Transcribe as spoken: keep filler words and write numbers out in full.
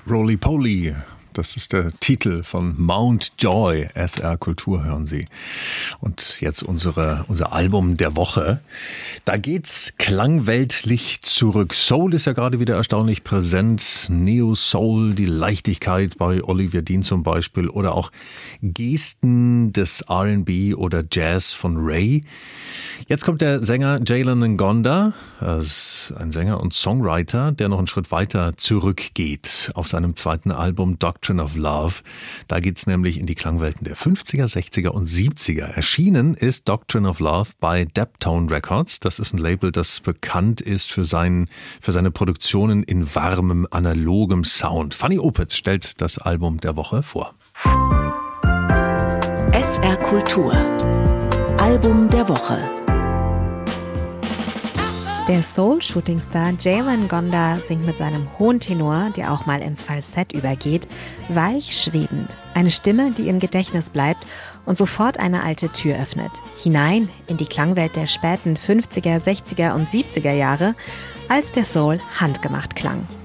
Roly Poly. Das ist der Titel von Mount Joy. S R Kultur hören Sie. Und jetzt unsere, unser Album der Woche. Da geht's klangweltlich zurück. Soul ist ja gerade wieder erstaunlich präsent. Neo Soul, die Leichtigkeit bei Olivia Dean zum Beispiel. Oder auch Gesten des R and B oder Jazz von Ray. Jetzt kommt der Sänger Jalen Ngonda. Das ist ein Sänger und Songwriter, der noch einen Schritt weiter zurückgeht auf seinem zweiten Album Doctrine of Love. Da geht's nämlich in die Klangwelten der fünfziger, sechziger und siebziger. Erschienen ist Doctrine of Love bei Deptone Records. Das ist ein Label, das bekannt ist für, seinen, für seine Produktionen in warmem, analogem Sound. Fanny Opitz stellt das Album der Woche vor. S R Kultur. Album der Woche. Der Soul-Shooting-Star Jalen Ngonda singt mit seinem hohen Tenor, der auch mal ins Falsett übergeht, weich schwebend. Eine Stimme, die im Gedächtnis bleibt und sofort eine alte Tür öffnet. Hinein in die Klangwelt der späten fünfziger, sechziger und siebziger Jahre, als der Soul handgemacht klang.